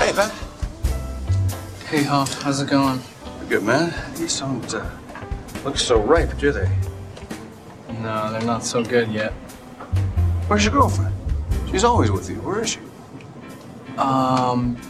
Hey, man. Hey, Huff, how's it going? Good, man. These don't look so ripe, do they? No, they're not so good yet. Where's your girlfriend? She's always with you. Where is she?